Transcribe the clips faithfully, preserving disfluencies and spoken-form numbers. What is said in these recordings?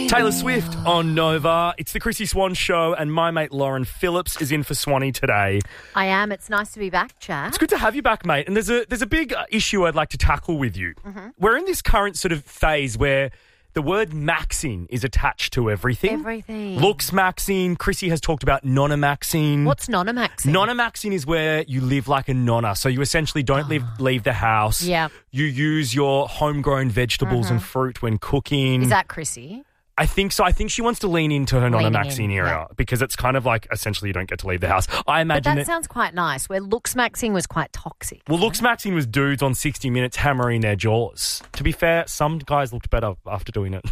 Taylor Swift on Nova. It's the Chrissy Swan Show, and my mate Lauren Phillips is in for Swanee today. I am. It's nice to be back, Chad. It's good to have you back, mate. And there's a there's a big uh, issue I'd like to tackle with you. Mm-hmm. We're in this current sort of phase where the word maxing is attached to everything. Everything. Looks maxing. Chrissy has talked about nonna maxing. What's nonna maxing? Nonna maxing is where you live like a nonna. So you essentially don't leave leave the house. Yeah. You use your homegrown vegetables Mm-hmm. and fruit when cooking. Is that Chrissy? I think so. I think she wants to lean into her nonna Leaning maxing in, era yeah. because it's kind of like essentially you don't get to leave the house. I But imagine that it. sounds quite nice, where looks maxing was quite toxic. Well, looks maxing was dudes on sixty minutes hammering their jaws. To be fair, some guys looked better after doing it.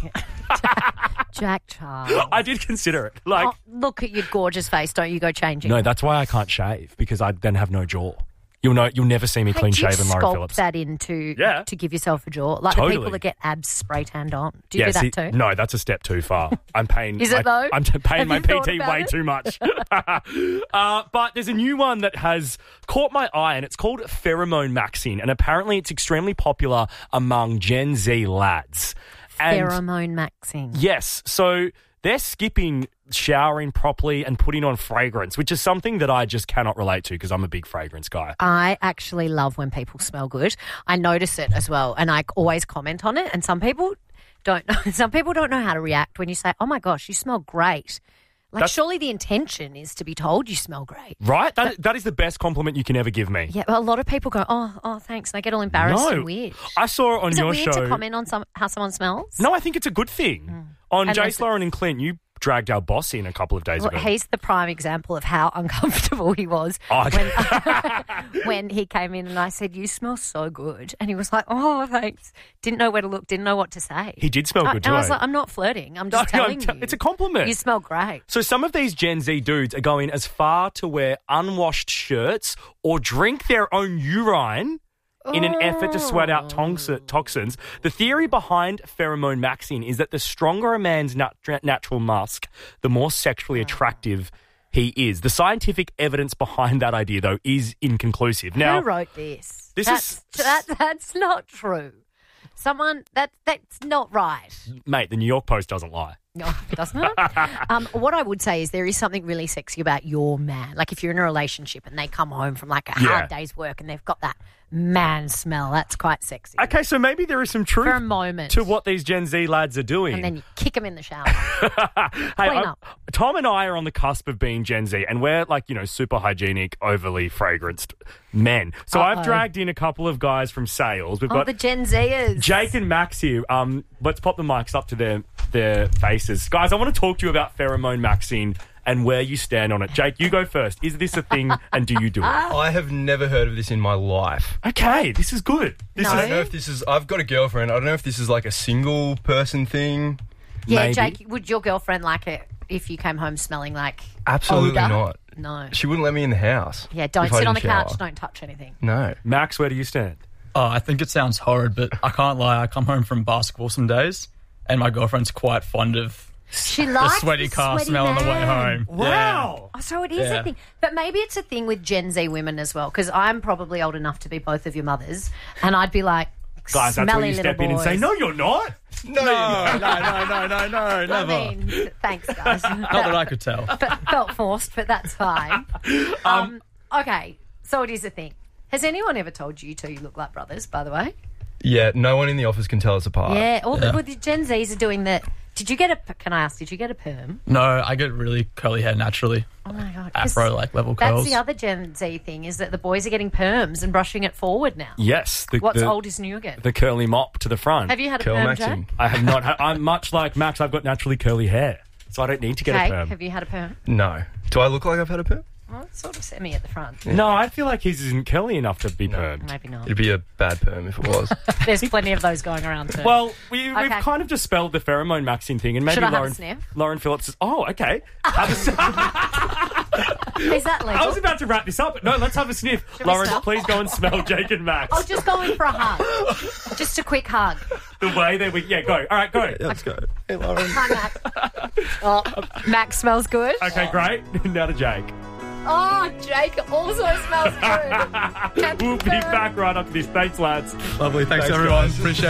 Jack Charles. I did consider it. Like, Oh, look at your gorgeous face. Don't you go changing. no, that's why I can't shave because I then have no jaw. You'll know. You'll never see me Hey, clean do you shaven, Lauren sculpt Phillips. that into Yeah. to give yourself a jaw? Like the Totally. people that get abs spray tanned on. Do you yeah, do that see, too? no, that's a step too far. I'm paying. Is my, it though? I'm t- paying Have my you thought P T about way it? too much. uh, but there's a new one that has caught my eye, and it's called pheromone maxing, and apparently it's extremely popular among Gen Z lads. And Pheromone maxing. yes, so they're skipping showering properly and putting on fragrance, which is something that I just cannot relate to because I'm a big fragrance guy. I actually love when people smell good. I notice it as well, and I always comment on it. And some people don't know. Some people don't know how to react when you say, "Oh my gosh, you smell great." Like, That's- surely the intention is to be told you smell great. Right? That, that is the best compliment you can ever give me. Yeah, but a lot of people go, "Oh, oh, thanks," and I get all embarrassed No. and weird. I saw it on Is it your weird show. to comment on some how someone smells? No, I think it's a good thing. On Unless Jace, Lauren and Clint, you dragged our boss in a couple of days Well, ago. he's the prime example of how uncomfortable he was Oh, okay. when, when he came in and I said, "You smell so good." And he was like, "Oh, thanks." Didn't know where to look, didn't know what to say. He did smell I- good and I was too. like, "I'm not flirting. I'm No, just no, telling t- you. it's a compliment. You smell great." So some of these Gen Z dudes are going as far to wear unwashed shirts or drink their own urine in an effort to sweat out tox- toxins. The theory behind pheromone maxing is that the stronger a man's nat- natural musk, the more sexually attractive he is. The scientific evidence behind that idea, though, is inconclusive. Now, Who wrote this? this that's, is- that, that's not true. Someone, that that's not right. mate, the New York Post doesn't lie. No, doesn't it? um, what I would say is there is something really sexy about your man. Like if you're in a relationship and they come home from like a Yeah. hard day's work and they've got that man smell, that's quite sexy. Okay, so maybe there is some truth For a moment. to what these Gen Z lads are doing. And then you kick them in the shower. Hey, Clean I- up. Tom and I are on the cusp of being Gen Z, and we're like, you know, super hygienic, overly fragranced men. So I've Uh-oh. dragged in a couple of guys from sales. We've Oh, got the Gen Zers. Jake and Max here. Um, let's pop the mics up to their their faces, guys. I want to talk to you about pheromone maxing and where you stand on it. Jake, you go first. Is this a thing, and do you do it? I have never heard of this in my life. Okay, this is good. This No. I is don't know if this is. I've got a girlfriend. I don't know if this is like a single person thing. yeah, maybe. Jake, would your girlfriend like it if you came home smelling like Absolutely odour? not. No. She wouldn't let me in the house. Yeah, don't if I sit on the didn't couch, shower. don't touch anything. No. Max, where do you stand? Oh, I think it sounds horrid, but I can't lie. I come home from basketball some days, and my girlfriend's quite fond of She the likes sweaty the car sweaty smell on the way man. home. Wow. Oh, so it is Yeah. a thing. But maybe it's a thing with Gen Z women as well, because I'm probably old enough to be both of your mothers, and I'd be like, Guys, that's smelly when you little step in and say, boys. no, you're not. No. No, no, no, no, no, no, I never. mean, thanks, guys. Not that I could tell. Fe- felt forced, but that's fine. Um, okay, so it is a thing. Has anyone ever told you two you look like brothers, by the way? Yeah. No one in the office can tell us apart. Yeah, all yeah. the, well, the Gen Zs are doing that. Did you get a, can I ask, did you get a perm? No, I get really curly hair naturally. Oh my God. 'cause Afro, like, level That's curls. the other Gen Z thing, is that the boys are getting perms and brushing it forward now. Yes. The, What's the, old is new again. The curly mop to the front. Have you had a Curl perm, maxing. Jake? I have not. Ha- I'm much like Max. I've got naturally curly hair, so I don't need to get Jake, a perm. have you had a perm? No. Do I look like I've had a perm? Well, it's sort of semi at the front. No, I feel like his isn't curly enough to be permed. Maybe not. It'd be a bad perm if it was. There's plenty of those going around too. Well, we, we've Okay. kind of dispelled the pheromone maxing thing, and maybe Should I have a Lauren, sniff? Lauren Phillips says, "Oh, okay." Have a s- is that legal? I was about to wrap this up, but no, let's have a sniff. we Lauren, smell? please go and smell Jake and Max. I'll just go in for a hug. Just a quick hug. The way they we yeah, go. All right, go. Let's go. Hey, Lauren. Hi, Max. Oh, Max smells good. Okay, great. Now to Jake. Oh, Jake also smells good. We'll be back right after this. Thanks, lads. Lovely. Thanks, Thanks, everyone. guys. Appreciate it.